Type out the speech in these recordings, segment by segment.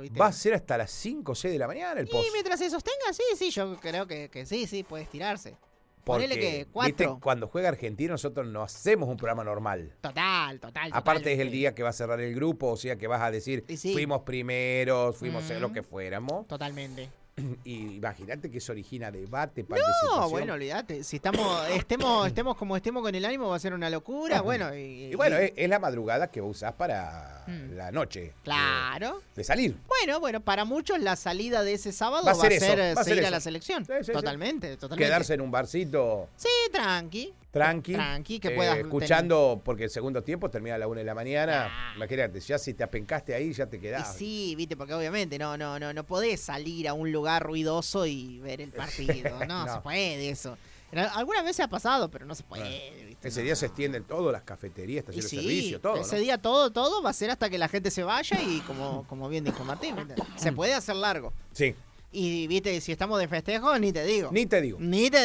¿viste? Va a ser hasta las 5 o 6 de la mañana el post. Y mientras se sostenga, sí, yo creo que sí, puede estirarse. Porque, Ponele que ¿viste? 4. Cuando juega Argentina nosotros no hacemos un programa normal. Total. Aparte es el día que va a cerrar el grupo, o sea que vas a decir, Y sí. fuimos primeros, fuimos lo que fuéramos. Totalmente. Y imagínate que eso origina debate, participación. No, bueno, olvídate. Si estemos como estemos con el ánimo, va a ser una locura. Bueno, Y bueno, es la madrugada que vos usás para la noche. Claro. De salir. Bueno, para muchos la salida de ese sábado Va a ser seguir eso. a la selección. Sí. Totalmente. Quedarse en un barcito Sí, tranqui, que puedas escuchando, porque el segundo tiempo termina a la 1 de la mañana. Imagínate, ya si te apencaste ahí, ya te Y quedás. sí, viste, porque obviamente no podés salir a un lugar ruidoso y ver el partido. No, No. se puede eso. Algunas veces ha pasado, pero no se puede. ¿viste? Ese día se extienden todas las cafeterías, Y estaciones sí, de servicio, todo. ese ¿no? día todo va a ser hasta que la gente se vaya y como bien dijo Martín, ¿viste? Se puede hacer largo. Sí, Y viste, si estamos de festejo, ni te digo. ni te digo.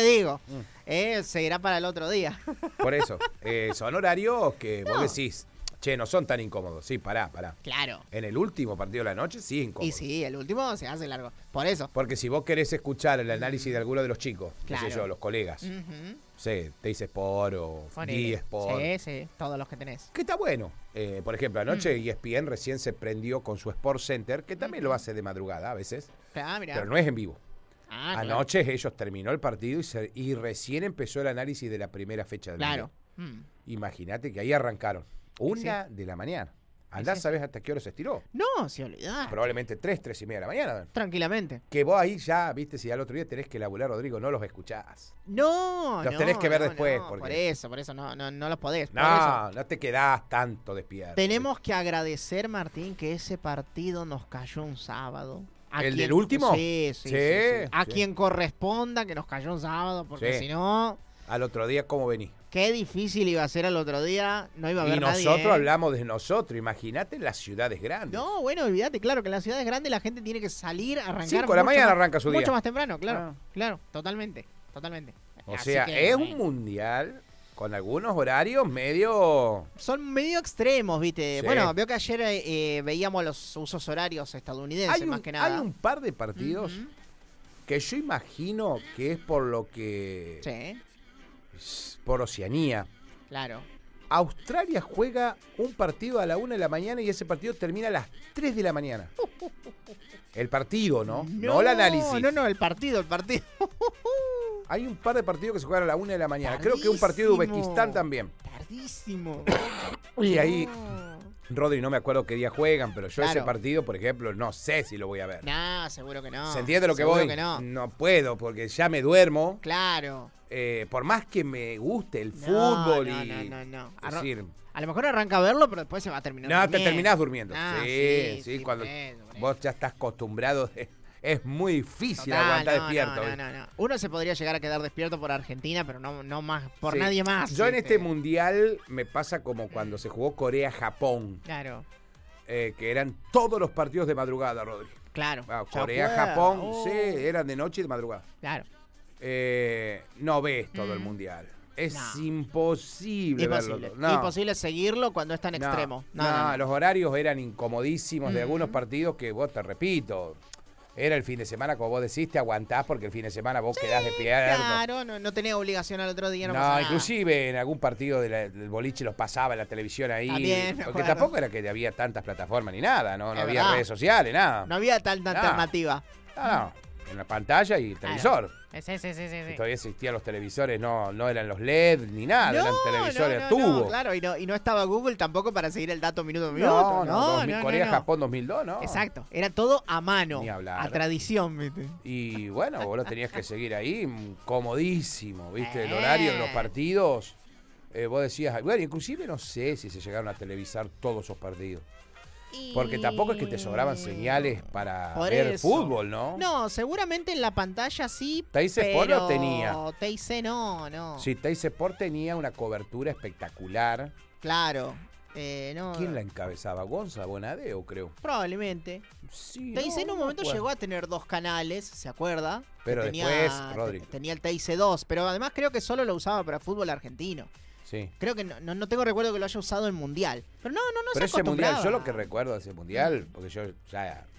Seguirá para el otro día. Por eso, son horarios que vos decís, che, no son tan incómodos. Sí, pará. Claro. En el último partido de la noche, sí es incómodo. Y sí, el último se hace largo. Por eso. Porque si vos querés escuchar el análisis de alguno de los chicos, qué sé Claro. yo, los colegas, Ujú. sé, Teis Sport o Ponele. D-Sport, Sí, todos los que tenés. que está bueno. Por ejemplo, anoche ESPN recién se prendió con su Sport Center, que también lo hace de madrugada a veces, Mirá. pero no es en vivo. Claro. Anoche ellos terminó el partido y recién empezó el análisis de la primera fecha del Claro. Mundial. Imagínate que ahí arrancaron. 1 de la mañana. Andá, Sí. ¿sabés hasta qué hora se estiró? No, si olvidás. Probablemente 3 y media de la mañana. Tranquilamente. Que vos ahí ya, viste, si al otro día tenés que laburar, Rodrigo, no los escuchás. No, Los tenés que ver después, no, porque- por eso, no los podés. Por eso. No te quedás tanto despierto. Tenemos que agradecer, Martín, que ese partido nos cayó un sábado. ¿El del último? Sí. Sí, A sí. quien corresponda que nos cayó un sábado, porque Sí. si no, Al otro día, ¿cómo vení? qué difícil iba a ser al otro día. No iba a haber Y nadie. nosotros hablamos de nosotros. Imagínate en las ciudades grandes. No, bueno, olvídate, claro que en las ciudades grandes la gente tiene que salir, arrancar. 5 de la mucho mañana más- arranca su día. Mucho más temprano, claro. Ah. Claro, totalmente. O Así sea, que, es bueno, un mundial con algunos horarios medio... son medio extremos, ¿viste? Sí. Bueno, veo que ayer veíamos los usos horarios estadounidenses, más que nada. Hay un par de partidos Ujú. que yo imagino que es por lo que... Sí, Por Oceanía. claro. Australia juega un partido a la 1 de la mañana y ese partido termina a las 3 de la mañana. El partido, ¿no? No el análisis. No, el partido. Hay un par de partidos que se juegan a la 1 de la mañana. Creo que un partido de Tardísimo. Uzbekistán también. Tardísimo. Y ahí, No. Rodri, no me acuerdo qué día juegan, pero yo ese Claro. partido, por ejemplo, no sé si lo voy a ver. No, seguro que no. ¿Se entiende lo que Seguro voy? que no. puedo, porque ya me duermo. Claro. Por más que me guste el No, fútbol no, y... no. es decir, A lo mejor arranca a verlo, pero después se va a terminar no, te durmiendo. terminás durmiendo. Ah, sí, cuando por eso. vos ya estás acostumbrado. Es muy difícil Total, aguantar no, despierto. No. Uno se podría llegar a quedar despierto por Argentina, pero no más por Sí. nadie más. Yo en ¿viste? este mundial me pasa como cuando se jugó Corea-Japón, Claro, que eran todos los partidos de madrugada, Rodri. claro. Ah, Ya Corea-Japón, pueda. Oh. sí, eran de noche y de madrugada. Claro. No ves todo el mundial. Es No. imposible verlo. Imposible. No. Imposible seguirlo cuando es tan No, extremo. No, los horarios eran incomodísimos de Mm. algunos partidos que vos, te repito, era el fin de semana, como vos decís, te aguantás porque el fin de semana vos quedás despierto. Claro, no tenés obligación al otro día. No, pasa No, nada. inclusive en algún partido del boliche los pasaba en la televisión ahí. También, me Porque acuerdo. tampoco era que había tantas plataformas ni nada, no Es había verdad. redes sociales, nada. No había tanta No. alternativa. No, en la pantalla y televisor. Sí. Y todavía existían los televisores, no eran los LED ni nada, eran televisores a tubo. claro, y no estaba Google tampoco para seguir el dato minuto a minuto. No, Corea-Japón 2002, ¿no? Exacto, era todo a mano, Ni hablar. a tradición, ¿viste? Y bueno, vos lo tenías que seguir ahí, comodísimo, ¿viste? El horario de los partidos. Vos decías, bueno, inclusive no sé si se llegaron a televisar todos esos partidos. Porque tampoco es que te sobraban señales para Por ver eso. fútbol, ¿no? No, seguramente en la pantalla sí, Teis pero Sport lo tenía. TIC no. Sí, Teis Sport tenía una cobertura espectacular. Claro. No. ¿Quién la encabezaba? Gonza Bonadeo, creo. Probablemente. Sí, TIC en un me momento acuerdo. llegó a tener 2 canales, ¿se acuerda? Pero Que después, Rodri. tenía el TIC 2, pero además creo que solo lo usaba para fútbol argentino. Sí. Creo que no tengo recuerdo que lo haya usado en Mundial. Pero no Pero se ese mundial, acostumbraba. yo lo que recuerdo de ese mundial, porque yo ya